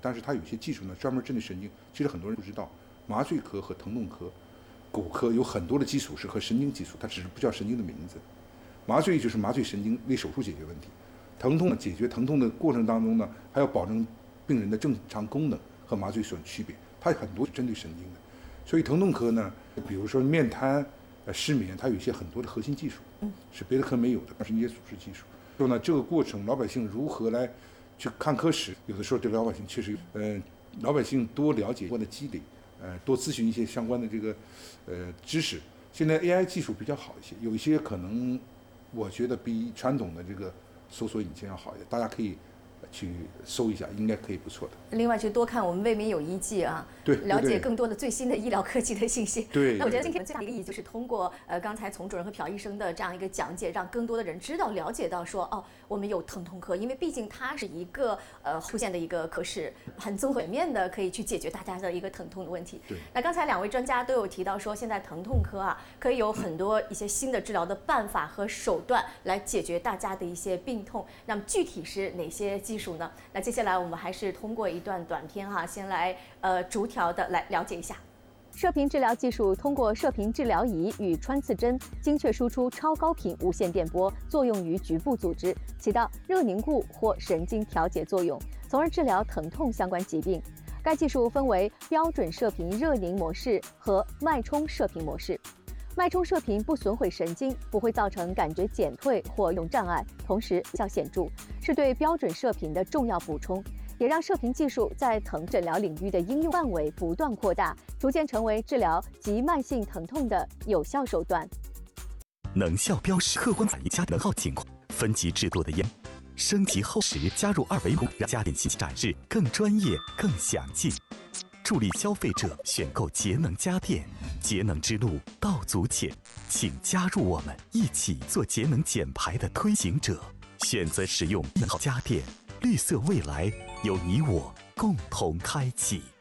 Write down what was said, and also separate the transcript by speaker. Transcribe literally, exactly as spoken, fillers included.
Speaker 1: 但是它有些技术呢专门针对神经，其实很多人不知道，麻醉科和疼痛科、骨科有很多的基础是和神经技术，它只是不叫神经的名字。麻醉就是麻醉神经，为手术解决问题；疼痛呢，解决疼痛的过程当中呢，还要保证病人的正常功能，和麻醉所区别。它很多是针对神经的，所以疼痛科呢，比如说面瘫、呃失眠，它有一些很多的核心技术，嗯，是别的科没有的，神经组织技术。说呢，这个过程老百姓如何来去看科室，有的时候对老百姓确实，呃，老百姓多了解或者积累，呃，多咨询一些相关的这个，呃，知识。现在 A I 技术比较好一些，有一些可能，我觉得比传统的这个搜索引擎要好一点，大家可以去搜一下，应该可以不错的。
Speaker 2: 另外，去多看我们为民有医记啊，
Speaker 1: 对，
Speaker 2: 了解更多的最新的医疗科技的信息。
Speaker 1: 对，
Speaker 2: 那我觉得今天最大的一个意义就是通过呃刚才丛主任和朴医生的这样一个讲解，让更多的人知道、了解到说哦，我们有疼痛科，因为毕竟它是一个呃出现的一个科室，很综合面的可以去解决大家的一个疼痛的问题。
Speaker 1: 对。
Speaker 2: 那刚才两位专家都有提到说，现在疼痛科啊可以有很多一些新的治疗的办法和手段来解决大家的一些病痛。那么具体是哪些技术呢？那接下来我们还是通过一段短片哈，先来呃逐条的来了解一下。射频治疗技术通过射频治疗仪与穿刺针精确输出超高频无线电波，作用于局部组织，起到热凝固或神经调节作用，从而治疗疼痛相关疾病。该技术分为标准射频热凝模式和脉冲射频模式。脉冲射频不损毁神经，不会造成感觉减退或用障碍，同时效显著，是对标准射频的重要补充，也让射频技术在疼诊疗领域的应用范围不断扩大，逐渐成为治疗急慢性疼痛的有效手段。
Speaker 3: 能效标识客观反映家能耗情况，分级制作的烟升级后时加入二维码，让家电信息展示更专业、更详尽。助力消费者选购节能家电，节能之路道阻浅，请加入我们，一起做节能减排的推行者。选择使用能耗家电，绿色未来由你我共同开启。